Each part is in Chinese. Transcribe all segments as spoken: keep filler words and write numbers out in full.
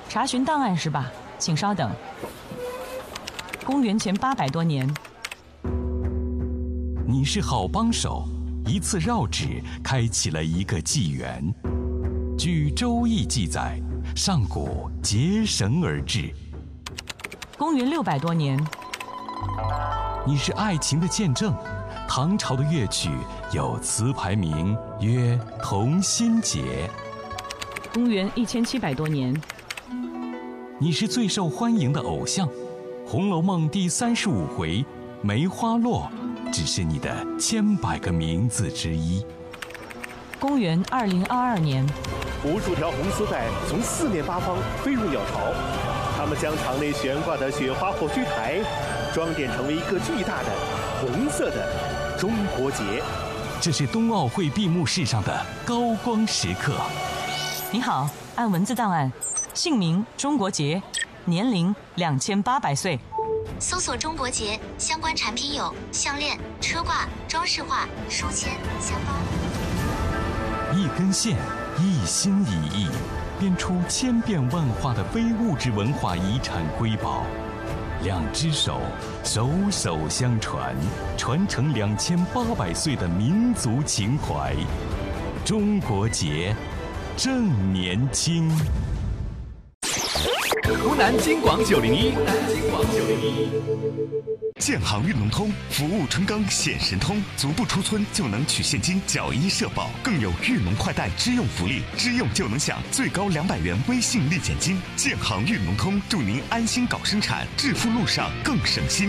查询档案是吧？请稍等。公元前八百多年， 你是好帮手，一次绕指开启了一个纪元。据《周易》记载，上古结绳而治。 公元六百多年， 你是爱情的见证。唐朝的乐曲有词牌名曰《同心结》。 公元一千七百多年， 你是最受欢迎的偶像，《红楼梦》第三十五回梅花落只是你的千百个名字之一。 公元二零二二年， 无数条红丝带从四面八方飞入鸟巢，它们将场内悬挂的雪花火炬台装点成为一个巨大的红色的中国结。 这是冬奥会闭幕式上的高光时刻。 你好，按文字档案，姓名中国结，年龄两千八百岁。 搜索中国结相关产品有项链、车挂、装饰画、书签、香包。 一根线，一心一意，编出千变万化的非物质文化遗产瑰宝。两只手，手手相传，传承两千八百岁的民族情怀。中国结，正年轻。 湖南金广九零一，湖南金广九零一。 建行运农通服务春耕显神通，足不出村就能取现金缴医社保，更有运农快贷支用福利，支用就能享最高两百元微信立减金。建行运农通祝您安心搞生产，致富路上更省心。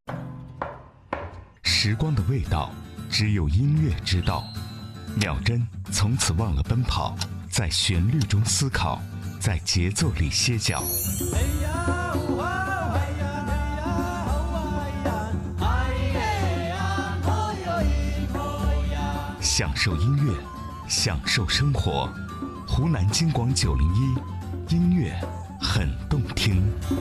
时光的味道，只有音乐知道。秒针从此忘了奔跑，在旋律中思考，在节奏里歇脚。享受音乐，享受生活。湖南金广九零一，音乐很动听。